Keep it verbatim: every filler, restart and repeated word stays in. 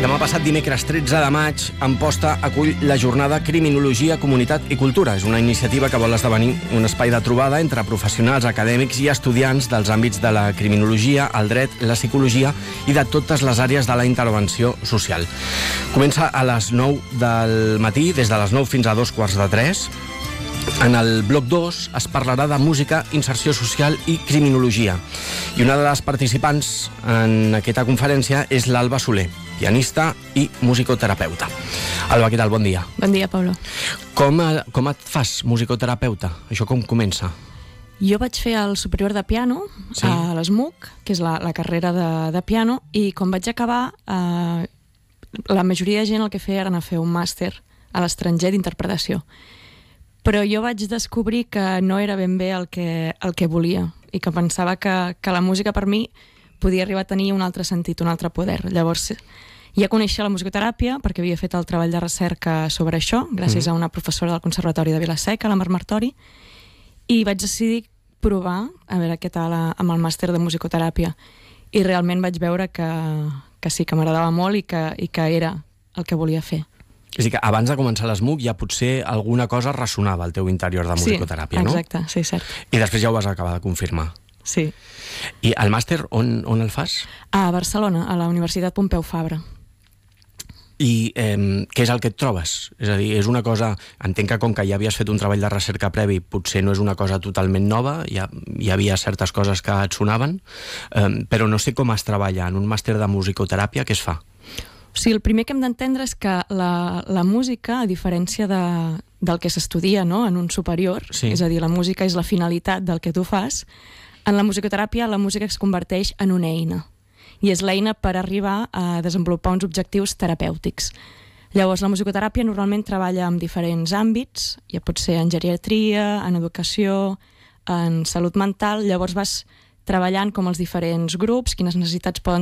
Demà passat dimecres tretze de maig, Amposta acull la jornada Criminologia, Comunitat i Cultura. És una iniciativa que vol esdevenir un espai de trobada entre professionals, acadèmics i estudiants dels àmbits de la criminologia, el dret, la psicologia i de totes les àrees de la intervenció social. Comença a les nou del matí, des de les nou fins a dos quarts de tres. En el bloc dos es parlarà de música, inserció social i criminologia. I una de les participants en aquesta conferència és l'Alba Soler, pianista i musicoterapeuta. Alba, què tal? Bon dia. Bon dia, Pablo. Com, com et fas musicoterapeuta? Això com comença? Jo vaig fer el superior de piano, sí, a l'E S M U C, que és la, la carrera de, de piano, i quan vaig acabar, eh, la majoria de gent el que feia era anar a fer un màster a l'estranger d'interpretació. Però jo vaig descobrir que no era ben bé el que, el que volia i que pensava que, que la música per mi podia arribar a tenir un altre sentit, un altre poder. Llavors ja coneixia la musicoteràpia perquè havia fet el treball de recerca sobre això, gràcies mm. a una professora del Conservatori de Vila-seca, la Mar Martori, i vaig decidir provar a veure què tal amb el màster de musicoteràpia. I realment vaig veure que, que sí, que m'agradava molt i que, i que era el que volia fer. És a dir, que abans de començar l'E S M U C ja potser alguna cosa ressonava al teu interior de musicoteràpia, sí, no? Exacte, sí, cert. I després ja ho vas acabar de confirmar. Sí. I el màster on, on el fas? A Barcelona, a la Universitat Pompeu Fabra. I eh, què és el que et trobes? És a dir, és una cosa... Entenc que com que ja havies fet un treball de recerca previ, potser no és una cosa totalment nova, ja hi havia certes coses que et sonaven, eh, però no sé com es treballa en un màster de musicoteràpia, què es fa? O sigui, el primer que hem d'entendre és que la, la música, a diferència de, del que s'estudia, no?, en un superior, sí, és a dir, la música és la finalitat del que tu fas, en la musicoteràpia la música es converteix en una eina, i és l'eina per arribar a desenvolupar uns objectius terapèutics. Llavors, la musicoteràpia normalment treballa en diferents àmbits, ja pot ser en geriatria, en educació, en salut mental, llavors vas treballant com els diferents grups, quines necessitats poden